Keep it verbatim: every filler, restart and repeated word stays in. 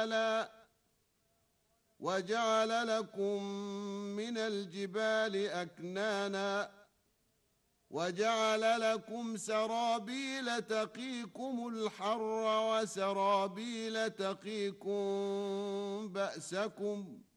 وجعل لكم من الجبال أكنانا وجعل لكم سرابيل تقيكم الحر وسرابيل تقيكم بأسكم